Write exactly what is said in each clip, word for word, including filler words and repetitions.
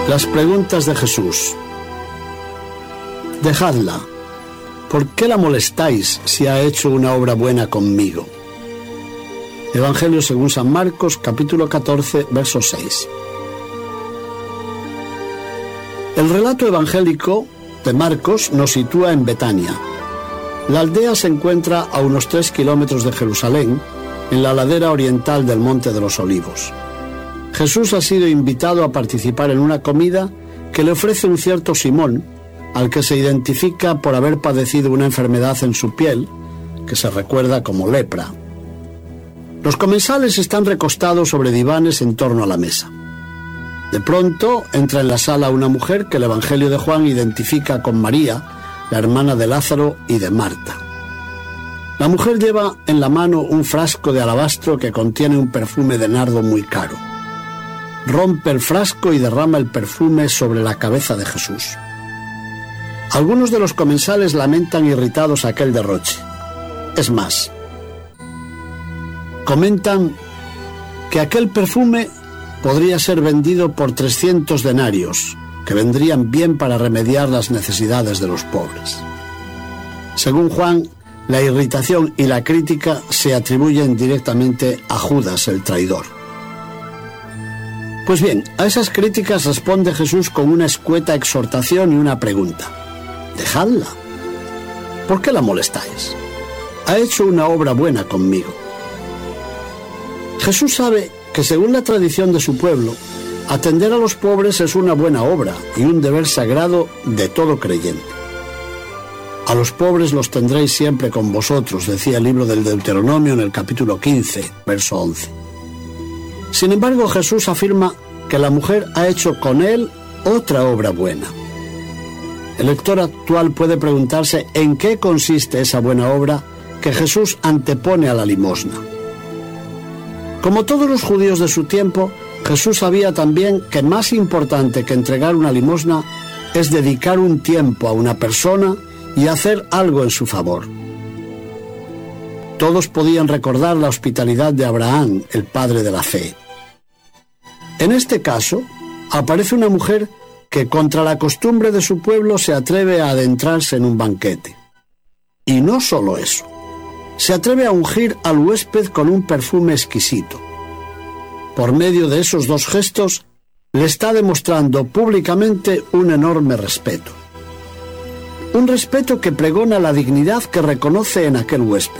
Las preguntas de Jesús. Dejadla. ¿Por qué la molestáis si ha hecho una obra buena conmigo? Evangelio según San Marcos, capítulo catorce, verso seis. El relato evangélico de Marcos nos sitúa en Betania. La aldea se encuentra a unos tres kilómetros de Jerusalén, en la ladera oriental del Monte de los Olivos. Jesús ha sido invitado a participar en una comida que le ofrece un cierto Simón, al que se identifica por haber padecido una enfermedad en su piel, que se recuerda como lepra. Los comensales están recostados sobre divanes en torno a la mesa. De pronto entra en la sala una mujer que el Evangelio de Juan identifica con María, la hermana de Lázaro y de Marta. La mujer lleva en la mano un frasco de alabastro que contiene un perfume de nardo muy caro. Rompe el frasco y derrama el perfume sobre la cabeza de Jesús. Algunos de los comensales lamentan irritados aquel derroche. Es más, comentan que aquel perfume podría ser vendido por trescientos denarios, que vendrían bien para remediar las necesidades de los pobres. Según Juan, la irritación y la crítica se atribuyen directamente a Judas, el traidor. Pues bien, a esas críticas responde Jesús con una escueta exhortación y una pregunta. Dejadla. ¿Por qué la molestáis? Ha hecho una obra buena conmigo. Jesús sabe que según la tradición de su pueblo, atender a los pobres es una buena obra y un deber sagrado de todo creyente. A los pobres los tendréis siempre con vosotros, decía el libro del Deuteronomio en el capítulo quince, verso once. Sin embargo, Jesús afirma que la mujer ha hecho con él otra obra buena. El lector actual puede preguntarse en qué consiste esa buena obra que Jesús antepone a la limosna. Como todos los judíos de su tiempo, Jesús sabía también que más importante que entregar una limosna es dedicar un tiempo a una persona y hacer algo en su favor. Todos podían recordar la hospitalidad de Abraham, el padre de la fe. En este caso, aparece una mujer que contra la costumbre de su pueblo se atreve a adentrarse en un banquete. Y no solo eso, se atreve a ungir al huésped con un perfume exquisito. Por medio de esos dos gestos, le está demostrando públicamente un enorme respeto. Un respeto que pregona la dignidad que reconoce en aquel huésped.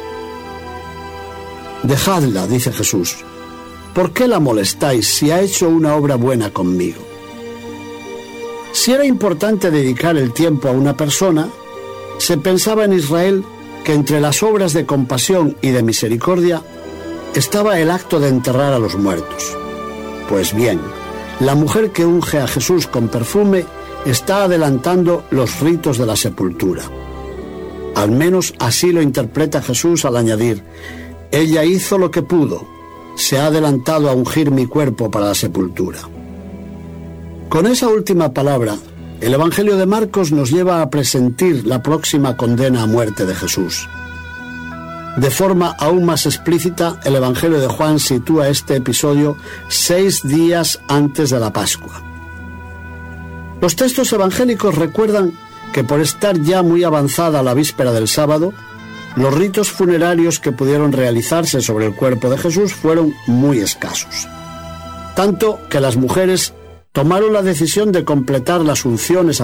Dejadla, dice Jesús. ¿Por qué la molestáis si ha hecho una obra buena conmigo? Si era importante dedicar el tiempo a una persona, se pensaba en Israel que entre las obras de compasión y de misericordia estaba el acto de enterrar a los muertos. Pues bien, la mujer que unge a Jesús con perfume está adelantando los ritos de la sepultura. Al menos así lo interpreta Jesús al añadir: ella hizo lo que pudo, se ha adelantado a ungir mi cuerpo para la sepultura. Con esa última palabra, el Evangelio de Marcos nos lleva a presentir la próxima condena a muerte de Jesús. De forma aún más explícita, el Evangelio de Juan sitúa este episodio seis días antes de la Pascua. Los textos evangélicos recuerdan que por estar ya muy avanzada la víspera del sábado, los ritos funerarios que pudieron realizarse sobre el cuerpo de Jesús fueron muy escasos. Tanto que las mujeres tomaron la decisión de completar las unciones